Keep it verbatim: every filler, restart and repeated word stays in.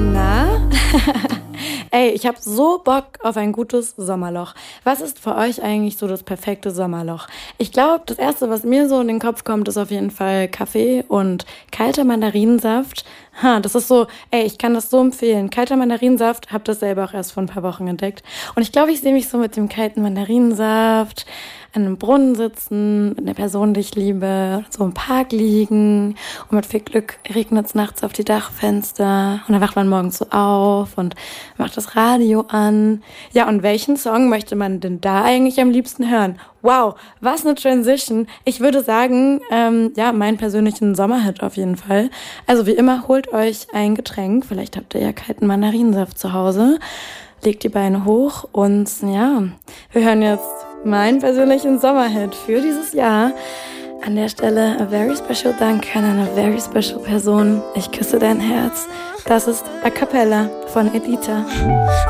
Na? Ey, ich habe so Bock auf ein gutes Sommerloch. Was ist für euch eigentlich so das perfekte Sommerloch? Ich glaube, das Erste, was mir so in den Kopf kommt, ist auf jeden Fall Kaffee und kalter Mandarinensaft. Ha, das ist so, ey, ich kann das so empfehlen. Kalter Mandarinensaft, hab das selber auch erst vor ein paar Wochen entdeckt. Und ich glaube, ich sehe mich so mit dem kalten Mandarinensaft an einem Brunnen sitzen, mit einer Person, die ich liebe, so im Park liegen und mit viel Glück regnet es nachts auf die Dachfenster und dann wacht man morgens so auf und macht das Radio an. Ja, und welchen Song möchte man denn da eigentlich am liebsten hören? Wow, was eine Transition. Ich würde sagen, ähm, ja, meinen persönlichen Sommerhit auf jeden Fall. Also wie immer, holt euch ein Getränk. Vielleicht habt ihr ja kalten Mandarinensaft zu Hause. Legt die Beine hoch und ja, wir hören jetzt meinen persönlichen Sommerhit für dieses Jahr. An der Stelle a very special Dank an eine very special Person. Ich küsse dein Herz. Das ist A Cappella von Edita.